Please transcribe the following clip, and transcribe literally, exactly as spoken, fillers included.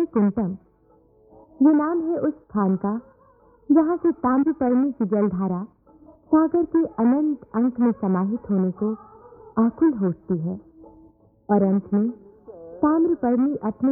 वैकुंठम, ये नाम है उस स्थान का जहाँ से ताम्रपर्णी की जलधारा सागर के अनंत अंक में समाहित होने को आकुल होती है और अंत में ताम्रपर्णी अपने